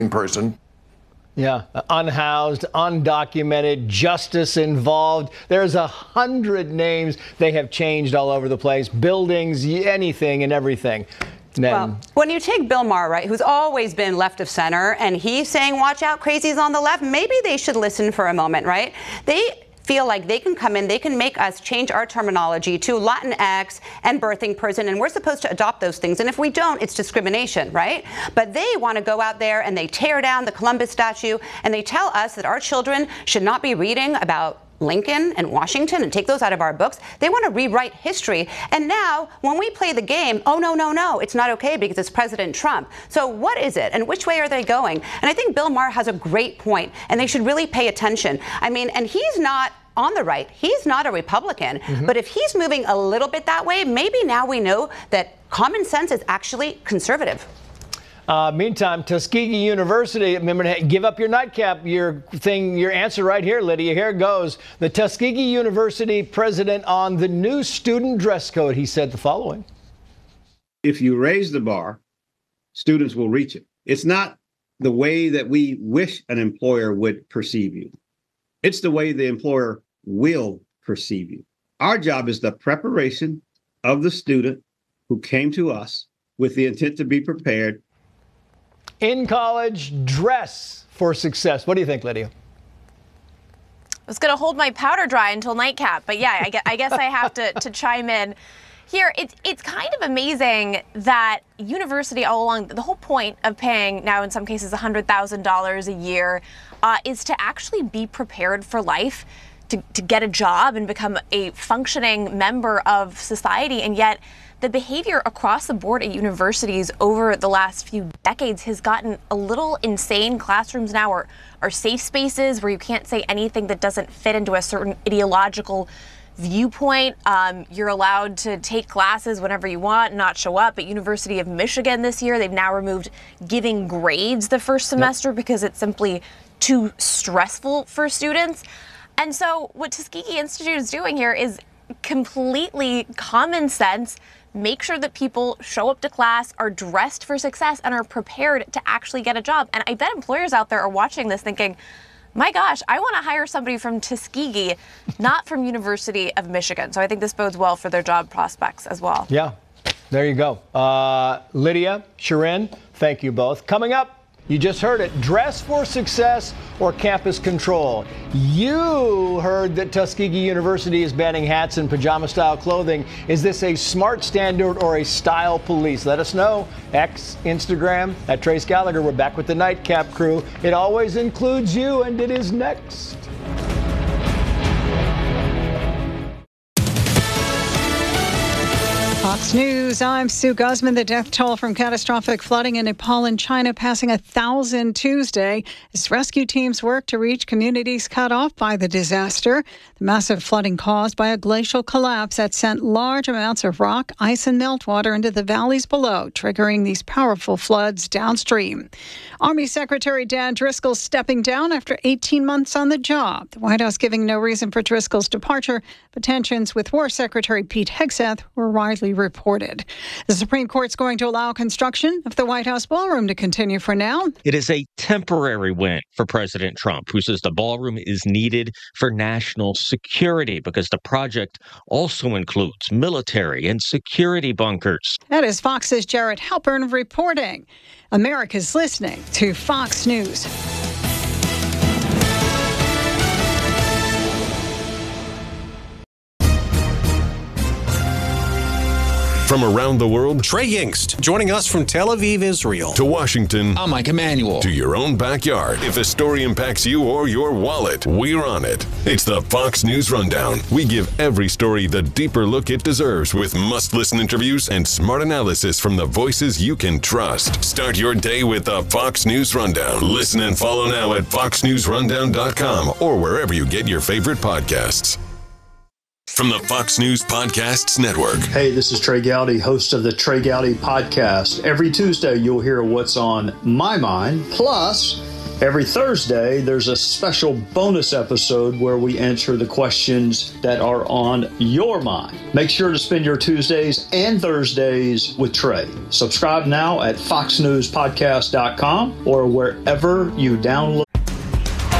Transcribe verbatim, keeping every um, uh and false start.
person. Yeah, unhoused, undocumented, justice involved. There's a hundred names they have changed all over the place, buildings, anything and everything. Then, well, when you take Bill Maher, right, who's always been left of center, and he's saying, watch out, crazies on the left, maybe they should listen for a moment, right? They feel like they can come in, they can make us change our terminology to Latinx and birthing person, and we're supposed to adopt those things. And if we don't, it's discrimination, right? But they want to go out there and they tear down the Columbus statue, and they tell us that our children should not be reading about Lincoln and Washington and take those out of our books. They want to rewrite history. And now, when we play the game, oh, no, no, no, it's not okay because it's President Trump. So what is it? And which way are they going? And I think Bill Maher has a great point, and they should really pay attention. I mean, and he's not on the right. He's not a Republican. Mm-hmm. But if he's moving a little bit that way, maybe now we know that common sense is actually conservative. Uh, meantime, Tuskegee University, remember to give up your nightcap, your thing, your answer right here, Lydia. Here it goes. The Tuskegee University president on the new student dress code. He said the following. If you raise the bar, students will reach it. It's not the way that we wish an employer would perceive you. It's the way the employer will perceive you. Our job is the preparation of the student who came to us with the intent to be prepared. In college, dress for success. What do you think, Lydia? I was going to hold my powder dry until nightcap, but yeah, I guess I, guess I have to, to chime in here. It's, it's kind of amazing that university all along, the whole point of paying now in some cases one hundred thousand dollars a year uh, is to actually be prepared for life, to, to get a job and become a functioning member of society. And yet the behavior across the board at universities over the last few decades has gotten a little insane. Classrooms now are, are safe spaces where you can't say anything that doesn't fit into a certain ideological viewpoint. Um, you're allowed to take classes whenever you want and not show up. At University of Michigan this year, they've now removed giving grades the first semester yep. because it's simply too stressful for students. And so what Tuskegee Institute is doing here is completely common sense. Make sure that people show up to class, are dressed for success, and are prepared to actually get a job. And I bet employers out there are watching this thinking, my gosh, I want to hire somebody from Tuskegee, not from University of Michigan. So I think this bodes well for their job prospects as well. Yeah, there you go. Uh, Lydia, Sharon, thank you both. Coming up, you just heard it, dress for success or campus control. You heard that Tuskegee University is banning hats and pajama-style clothing. Is this a smart standard or a style police? Let us know. X, Instagram, at Trace Gallagher. We're back with the Nightcap crew. It always includes you, and it is next. Fox News, I'm Sue Guzman. The death toll from catastrophic flooding in Nepal and China passing a thousand Tuesday as rescue teams work to reach communities cut off by the disaster. The massive flooding caused by a glacial collapse that sent large amounts of rock, ice, and meltwater into the valleys below, triggering these powerful floods downstream. Army Secretary Dan Driscoll stepping down after eighteen months on the job. The White House giving no reason for Driscoll's departure, but tensions with War Secretary Pete Hegseth were widely reported. The Supreme Court's going to allow construction of the White House ballroom to continue for now. It is a temporary win for President Trump, who says the ballroom is needed for national security because the project also includes military and security bunkers. That is Fox's Jared Halpern reporting. America's listening to Fox News. From around the world, Trey Yingst, joining us from Tel Aviv, Israel. To Washington. I'm Mike Emanuel. To your own backyard. If a story impacts you or your wallet, we're on it. It's the Fox News Rundown. We give every story the deeper look it deserves with must-listen interviews and smart analysis from the voices you can trust. Start your day with the Fox News Rundown. Listen and follow now at fox news rundown dot com or wherever you get your favorite podcasts. From the Fox News Podcasts Network. Hey, this is Trey Gowdy, host of the Trey Gowdy Podcast. Every Tuesday, you'll hear what's on my mind. Plus, Every Thursday, there's a special bonus episode where we answer the questions that are on your mind. Make sure to spend your Tuesdays and Thursdays with Trey. Subscribe now at fox news podcast dot com or wherever you download.